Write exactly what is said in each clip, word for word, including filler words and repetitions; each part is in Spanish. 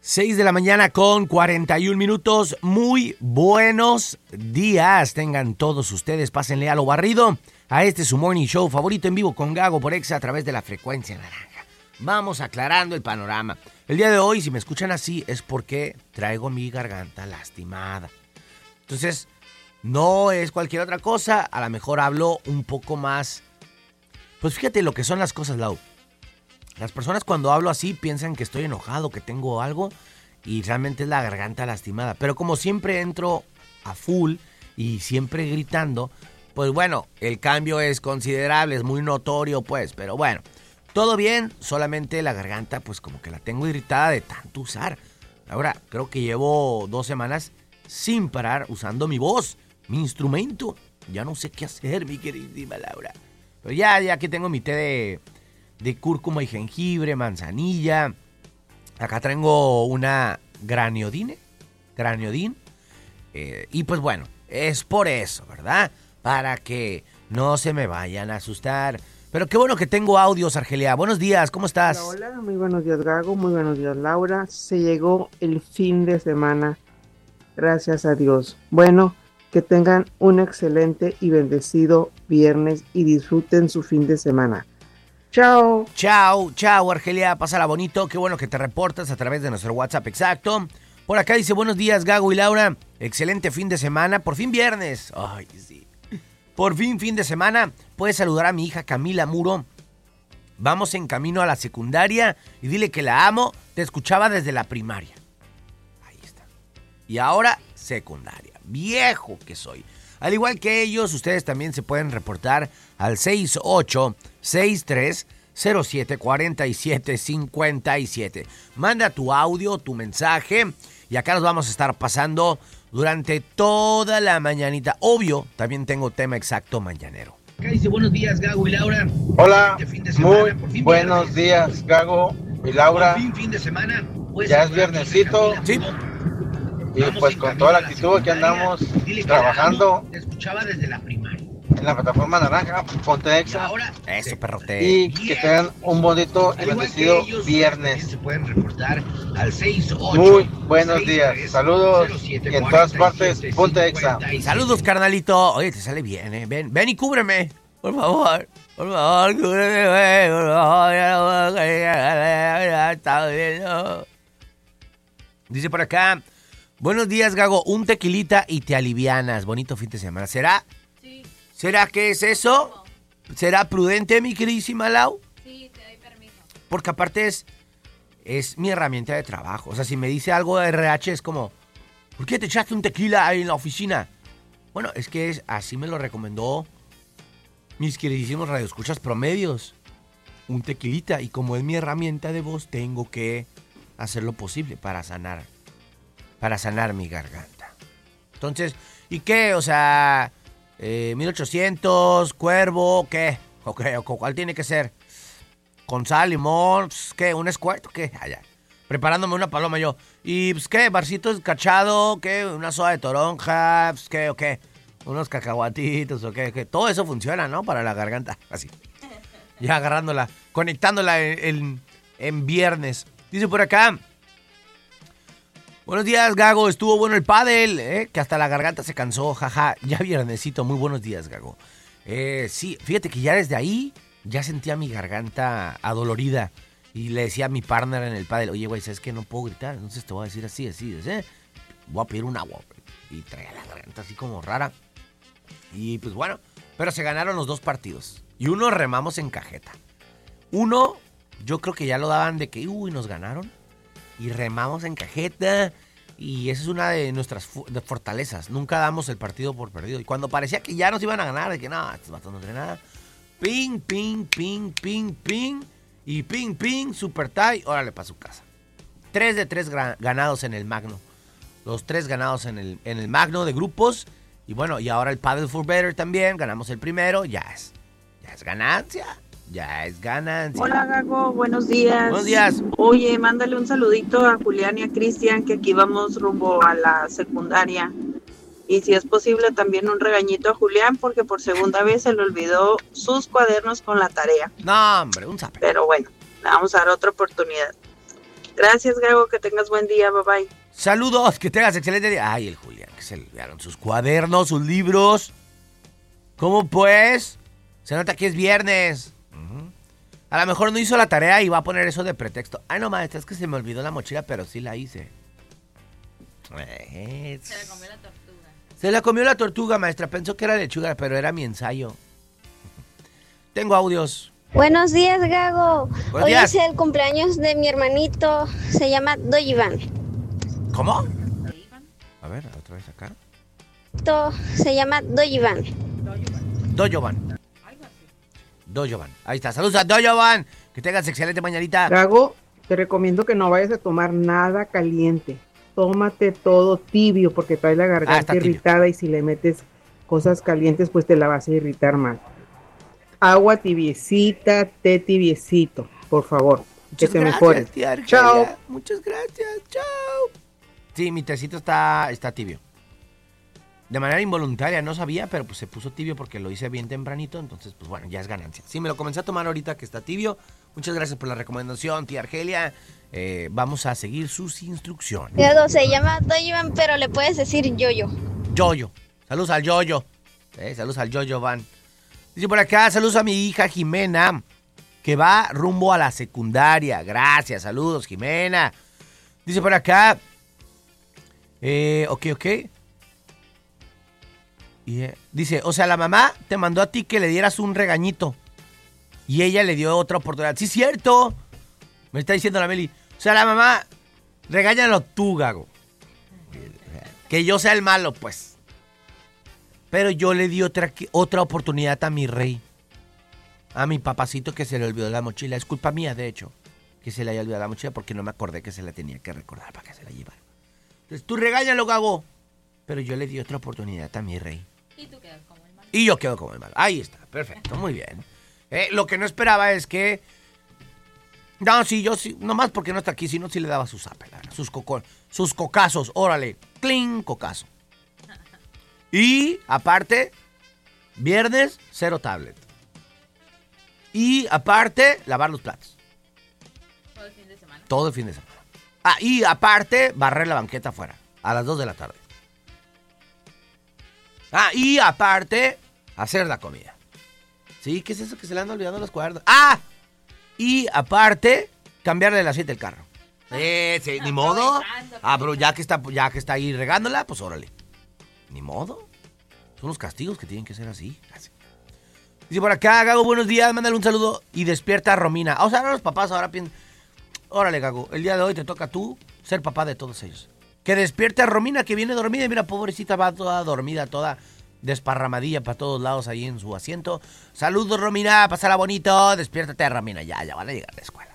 seis de la mañana con cuarenta y un minutos. Muy buenos días. Tengan todos ustedes. Pásenle a lo barrido a este su morning show favorito en vivo con Gago por Exa a través de la frecuencia naranja. Vamos aclarando el panorama. El día de hoy, si me escuchan así, es porque traigo mi garganta lastimada. Entonces, no es cualquier otra cosa. A lo mejor hablo un poco más. Pues fíjate lo que son las cosas, Lau. Las personas cuando hablo así piensan que estoy enojado, que tengo algo, y realmente es la garganta lastimada. Pero como siempre entro a full y siempre gritando, pues bueno, el cambio es considerable, es muy notorio pues, pero bueno, todo bien, solamente la garganta pues como que la tengo irritada de tanto usar. Ahora, creo que llevo dos semanas sin parar usando mi voz, mi instrumento. Ya no sé qué hacer, mi queridísima Laura. Pero ya, ya que tengo mi té de... de cúrcuma y jengibre, manzanilla. Acá tengo una graniodine, graniodín. Eh, y pues bueno, es por eso, ¿verdad? Para que no se me vayan a asustar. Pero qué bueno que tengo audios, Argelia. Buenos días, ¿cómo estás? Hola, hola, muy buenos días, Gago. Muy buenos días, Laura. Se llegó el fin de semana. Gracias a Dios. Bueno, que tengan un excelente y bendecido viernes y disfruten su fin de semana. Chao. Chao, chao, Argelia, pásala bonito. Qué bueno que te reportas a través de nuestro WhatsApp exacto. Por acá dice, buenos días, Gago y Laura. Excelente fin de semana. Por fin viernes. Ay, sí. Por fin fin de semana. Puedes saludar a mi hija Camila Muro. Vamos en camino a la secundaria y dile que la amo. Te escuchaba desde la primaria. Ahí está. Y ahora, secundaria. Viejo que soy. Al igual que ellos, ustedes también se pueden reportar al seis ocho seis tres cero siete cuatro siete cinco siete. Manda tu audio, tu mensaje, y acá nos vamos a estar pasando durante toda la mañanita. Obvio, también tengo tema exacto mañanero. Acá dice, buenos días, Gago y Laura. Hola, fin de semana, muy buenos días, Gago y Laura. Por fin, fin de semana. Ya es viernesito. Sí. Y pues con toda la actitud que andamos trabajando te escuchaba desde la primaria. En la plataforma naranja, ponte Exa. Eso, perrote. Y que tengan un bonito y bendecido viernes. Se pueden reportar al seis ocho. Muy buenos días. Saludos y en todas partes, ponte Exa. Saludos, carnalito. Oye, te sale bien, ¿eh? Ven, ven y cúbreme. Por favor. Por favor, cúbreme, güey. Por favor. Ya está bien, ¿no? Dice por acá. Buenos días, Gago. Un tequilita y te alivianas. Bonito fin de semana. ¿Será? Sí. ¿Será que es eso? ¿Cómo? ¿Será prudente, mi queridísima Lau? Sí, te doy permiso. Porque aparte es, es mi herramienta de trabajo. O sea, si me dice algo de R H es como, ¿por qué te echaste un tequila ahí en la oficina? Bueno, es que es, así me lo recomendó mis queridísimos radioescuchas promedios. Un tequilita. Y como es mi herramienta de voz, tengo que hacer lo posible para sanar. Para sanar mi garganta. Entonces, ¿y qué? O sea, eh, mil ochocientos, cuervo, ¿qué? Okay, ¿cuál tiene que ser? Con sal, limón, ¿qué? ¿Un squirt? ¿Qué? Allá. Preparándome una paloma yo. ¿Y pues, qué? ¿Barcitos cachado? ¿Qué? ¿Una soda de toronja? Pues, ¿qué? ¿O qué? ¿Unos cacahuatitos? ¿O qué? ¿Qué? Todo eso funciona, ¿no? Para la garganta. Así. Ya agarrándola, conectándola en, en, en viernes. Dice por acá. Buenos días, Gago. Estuvo bueno el pádel, ¿eh? Que hasta la garganta se cansó, jaja. Ya viernesito. Muy buenos días, Gago. Eh, sí, fíjate que ya desde ahí ya sentía mi garganta adolorida. Y le decía a mi partner en el pádel, oye, güey, ¿sabes qué? No puedo gritar. Entonces te voy a decir así, así, ¿eh? Voy a pedir un agua. Y traía la garganta así como rara. Y pues bueno, pero se ganaron los dos partidos. Y uno remamos en cajeta. Uno, yo creo que ya lo daban de que, uy, nos ganaron. Y remamos en cajeta. Y esa es una de nuestras fu- de fortalezas. Nunca damos el partido por perdido. Y cuando parecía que ya nos iban a ganar, de que no, estos vatos no tienen nada. Ping, ping, ping, ping, ping. Y ping, ping, super tie. Órale, para su casa. Tres de tres gra- ganados en el Magno. Los tres ganados en el, en el Magno de grupos. Y bueno, y ahora el Paddle for Better también. Ganamos el primero. Ya es, ya es ganancia. Ya es ganancia. Hola, Gago, buenos días. Buenos días. Oye, mándale un saludito a Julián y a Cristian, que aquí vamos rumbo a la secundaria. Y si es posible, también un regañito a Julián, porque por segunda vez se le olvidó sus cuadernos con la tarea. No, hombre, un zape. Pero bueno, le vamos a dar otra oportunidad. Gracias, Gago, que tengas buen día, bye bye. Saludos, que tengas excelente día. Ay, el Julián, que se le olvidaron sus cuadernos, sus libros. ¿Cómo pues? Se nota que es viernes. Uh-huh. A lo mejor no hizo la tarea y va a poner eso de pretexto. Ay, no, maestra, es que se me olvidó la mochila, pero sí la hice. Eh, Se la comió la tortuga. Se la comió la tortuga, maestra. Pensó que era lechuga, pero era mi ensayo. Tengo audios. Buenos días, Gago. Buenos Hoy días. es el cumpleaños de mi hermanito. Se llama Doyivan. ¿Cómo? ¿De Iván? A ver, otra vez acá. Se llama Doyivan. Doyovan. Algo así. Doyovan. Ahí está. Saludos a Doyovan. Que tengas excelente mañanita. Gago, te recomiendo que no vayas a tomar nada caliente. Tómate todo tibio porque trae la Ah, garganta está tibio. irritada y si le metes cosas calientes pues te la vas a irritar más. Agua tibiecita, té tibiecito, por favor, que Muchas te gracias, mejores. tía Argelia. Chao. Muchas gracias. Chao. Sí, mi tecito está, está tibio. De manera involuntaria, no sabía, pero pues se puso tibio porque lo hice bien tempranito, entonces pues bueno, ya es ganancia. Sí, me lo comencé a tomar ahorita que está tibio. Muchas gracias por la recomendación, tía Argelia. Eh, vamos a seguir sus instrucciones. Gago, se llama Doyivan, pero le puedes decir Yoyo. Yoyo. Saludos al Yoyo. Eh, saludos al Yoyo Van. Dice por acá, saludos a mi hija Jimena, que va rumbo a la secundaria. Gracias, saludos, Jimena. Dice por acá, eh, ok, ok. Y, eh, dice, o sea, la mamá te mandó a ti que le dieras un regañito. Y ella le dio otra oportunidad. Sí, cierto. Me está diciendo la Meli. O sea, la mamá, regáñalo tú, Gago. Que yo sea el malo, pues. Pero yo le di otra, otra oportunidad a mi rey. A mi papacito que se le olvidó la mochila. Es culpa mía, de hecho, que se le haya olvidado la mochila porque no me acordé que se la tenía que recordar para que se la llevara. Entonces tú regáñalo, Gago. Pero yo le di otra oportunidad a mi rey. Y tú quedas como el malo. Y yo quedo como el malo. Ahí está, perfecto, muy bien. Eh, lo que no esperaba es que... No, sí, yo sí, nomás porque no está aquí, si no, sí le daba sus apelas, sus, coco, sus cocazos, órale, cling, cocazo. Y, aparte, viernes, cero tablet. Y, aparte, lavar los platos. Todo el fin de semana. Todo el fin de semana. Ah, y, aparte, barrer la banqueta afuera, a las dos de la tarde. Ah, y, aparte, hacer la comida. ¿Sí? ¿Qué es eso que se le han olvidado los cuadernos? ¡Ah! Y aparte, cambiarle el aceite del carro. Sí, sí, ni modo. Ah, pero ya que está, ya que está ahí regándola, pues órale. Ni modo. Son los castigos que tienen que ser así. así. Dice por acá, Gago, buenos días, mándale un saludo y despierta a Romina. O sea, ahora los papás ahora piensan, órale, Gago, el día de hoy te toca a tú ser papá de todos ellos. Que despierte a Romina, que viene dormida y mira, pobrecita, va toda dormida, toda desparramadilla para todos lados ahí en su asiento. Saludos, Romina, pasará bonito. Despiértate, Romina, ya, ya van a llegar a la escuela.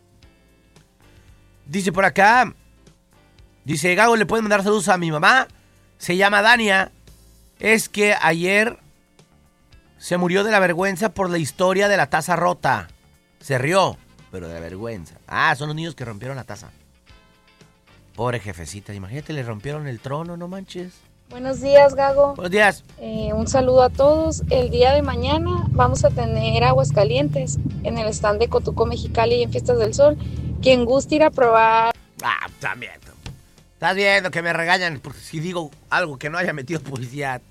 Dice por acá, dice, Gago, ¿le pueden mandar saludos a mi mamá? Se llama Dania. Es que ayer se murió de la vergüenza por la historia de la taza rota. Se rió, pero de la vergüenza. Ah, son los niños que rompieron la taza. Pobre jefecita, imagínate, le rompieron el trono, no manches. Buenos días, Gago. Buenos días. Eh, un saludo a todos. El día de mañana vamos a tener aguas calientes en el stand de Cotuco Mexicali y en Fiestas del Sol. Quien guste ir a probar. Ah, también. Estás viendo que me regañan porque si digo algo que no haya metido publicidad.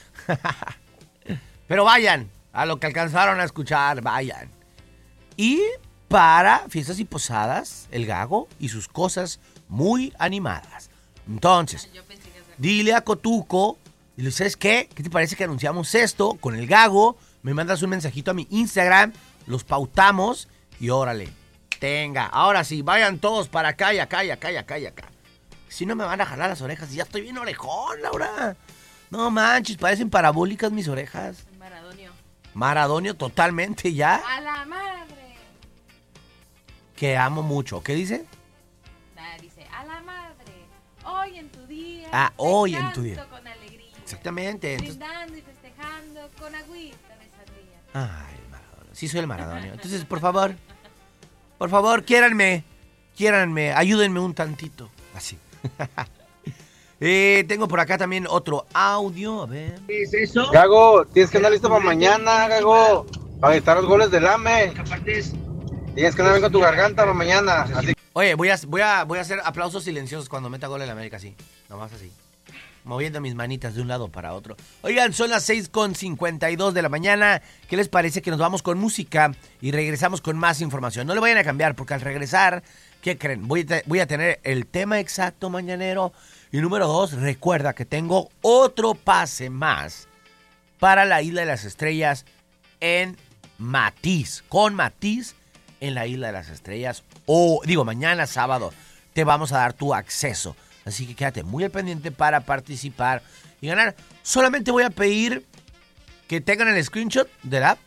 Pero vayan a lo que alcanzaron a escuchar, vayan. Y para fiestas y posadas, el Gago y sus cosas muy animadas. Entonces, dile a Cotuco, dile, ¿sabes qué? ¿Qué te parece que anunciamos esto con el Gago? Me mandas un mensajito a mi Instagram, los pautamos y órale, tenga. Ahora sí, vayan todos para acá y acá y acá y acá y acá. Si no me van a jalar las orejas, ya estoy bien orejón, Laura. No manches, parecen parabólicas mis orejas. Maradonio. Maradonio totalmente ya. A la madre. Que amo mucho. ¿Qué dice? Nada, dice, a la madre. Hoy en tu día. Ah, te hoy en tu canto día. Con alegría. Exactamente. Entonces... Brindando y festejando con agüita de sandía. Ay, el Maradonio. Sí soy el Maradonio. Entonces, por favor, por favor, quiéranme. Quiéranme, ayúdenme un tantito. Así. eh, tengo por acá también otro audio. A ver. ¿Qué es eso? Gago, tienes que andar listo para mañana, Gago. Para evitar los goles del A M E. Tienes que andar bien con tu garganta para mañana. Así Oye, voy a, voy, a, voy a hacer aplausos silenciosos cuando meta gol en la América, así. Nomás así. Moviendo mis manitas de un lado para otro. Oigan, son las seis con cincuenta y dos de la mañana. ¿Qué les parece que nos vamos con música y regresamos con más información? No le vayan a cambiar porque al regresar, ¿qué creen? Voy a, voy a tener el tema exacto mañanero. Y número dos, recuerda que tengo otro pase más para la Isla de las Estrellas en Matiz. Con Matiz en la Isla de las Estrellas. O, digo, mañana sábado te vamos a dar tu acceso. Así que quédate muy al pendiente para participar y ganar. Solamente voy a pedir que tengan el screenshot de la app.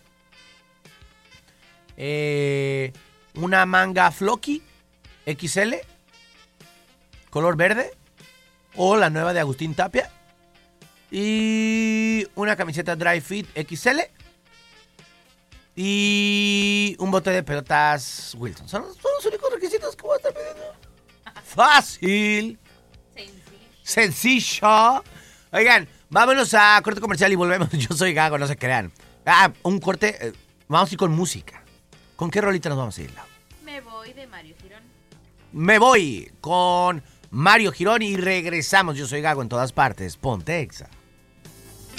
Eh, una manga Flocky X L, color verde. O la nueva de Agustín Tapia. Y una camiseta Dry Fit X L. Y un bote de pelotas Wilson. Son los, son los únicos requisitos que voy a estar pidiendo. Fácil. Sencillo. Oigan, vámonos a corte comercial y volvemos. Yo soy Gago, no se crean. Ah, un corte. Eh, vamos a ir con música. ¿Con qué rolita nos vamos a ir, Lau? Me voy de Mario Girón. Me voy con Mario Girón y regresamos. Yo soy Gago en todas partes. Ponte Exa.